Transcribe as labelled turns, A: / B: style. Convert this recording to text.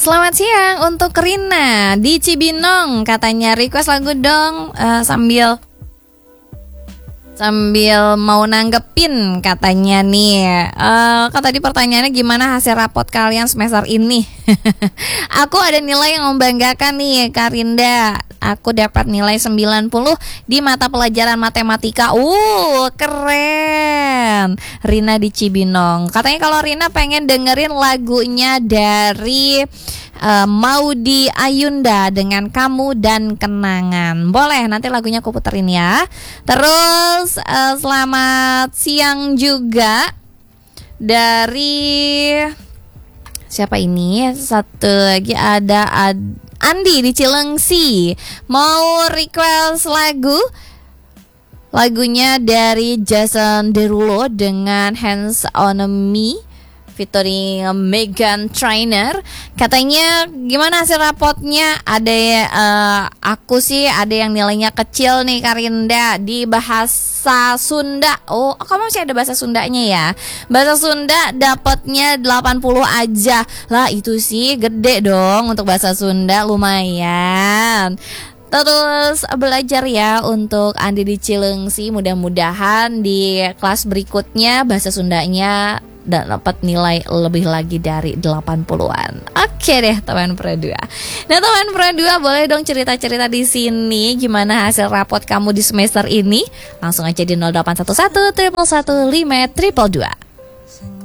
A: Selamat siang untuk Rina di Cibinong, katanya request lagu dong, sambil mau nanggepin katanya nih. Kata di pertanyaannya gimana hasil rapot kalian semester ini? Aku ada nilai yang membanggakan nih Karinda. Aku dapat nilai 90 di mata pelajaran matematika. Keren. Rina di Cibinong. Katanya kalau Rina pengen dengerin lagunya dari Maudy Ayunda dengan Kamu dan Kenangan. Boleh, nanti lagunya aku puterin ya. Terus selamat siang juga dari siapa ini? Satu lagi ada Andi di Cilengsi. Mau request lagunya dari Jason Derulo dengan Hands on Me featuring Meghan Trainor. Katanya gimana hasil rapotnya? Ada aku sih ada yang nilainya kecil nih Karinda di bahasa Sunda. Oh, kamu masih ada bahasa Sundanya ya? Bahasa Sunda dapatnya 80 aja. Lah itu sih gede dong untuk bahasa Sunda, lumayan. Terus belajar ya untuk Andi di Cilengsi. Mudah-mudahan di kelas berikutnya bahasa Sundanya dan dapat nilai lebih lagi dari 80-an. Oke deh teman Pro 2. Nah teman Pro 2 boleh dong cerita-cerita di sini gimana hasil rapot kamu di semester ini? Langsung aja di 0811 115 2.